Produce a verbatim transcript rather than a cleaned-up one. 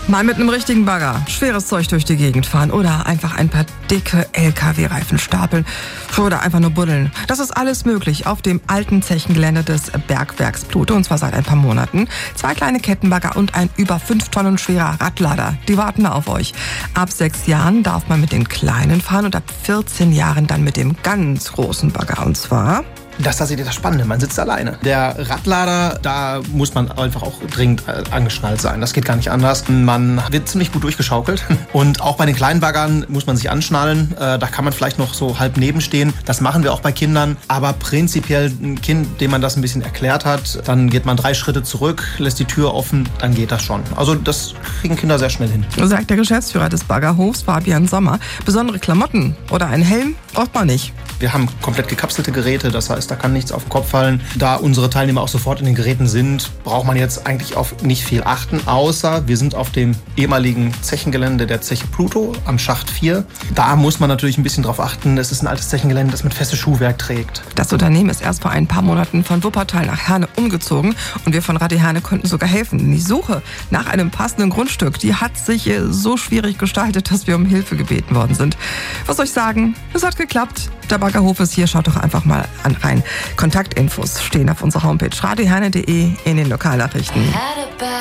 Mal mit einem richtigen Bagger schweres Zeug durch die Gegend fahren oder einfach ein paar dicke L K W-Reifen stapeln oder einfach nur buddeln. Das ist alles möglich auf dem alten Zechengelände des Bergwerks Pluto, und zwar seit ein paar Monaten. Zwei kleine Kettenbagger und ein über fünf Tonnen schwerer Radlader, die warten da auf euch. Ab sechs Jahren darf man mit den Kleinen fahren und ab vierzehn Jahren dann mit dem ganz großen Bagger, und zwar... Das ist tatsächlich das Spannende, man sitzt alleine. Der Radlader, da muss man einfach auch dringend angeschnallt sein. Das geht gar nicht anders. Man wird ziemlich gut durchgeschaukelt. Und auch bei den kleinen Baggern muss man sich anschnallen. Da kann man vielleicht noch so halb nebenstehen. Das machen wir auch bei Kindern. Aber prinzipiell ein Kind, dem man das ein bisschen erklärt hat, dann geht man drei Schritte zurück, lässt die Tür offen, dann geht das schon. Also das kriegen Kinder sehr schnell hin. Sagt der Geschäftsführer des Baggerhofs, Fabian Sommer. Besondere Klamotten oder einen Helm braucht man nicht. Wir haben komplett gekapselte Geräte, das heißt, da kann nichts auf den Kopf fallen. Da unsere Teilnehmer auch sofort in den Geräten sind, braucht man jetzt eigentlich auf nicht viel achten, außer wir sind auf dem ehemaligen Zechengelände der Zeche Pluto am Schacht vier. Da muss man natürlich ein bisschen drauf achten, es ist ein altes Zechengelände, das mit festem Schuhwerk trägt. Das Unternehmen ist erst vor ein paar Monaten von Wuppertal nach Herne umgezogen und wir von Radio Herne konnten sogar helfen. Die Suche nach einem passenden Grundstück, die hat sich so schwierig gestaltet, dass wir um Hilfe gebeten worden sind. Was soll ich sagen? Es hat geklappt. Der Baggerhof ist hier, schaut doch einfach mal an rein. Kontaktinfos stehen auf unserer Homepage radio herne punkt de in den Lokalnachrichten.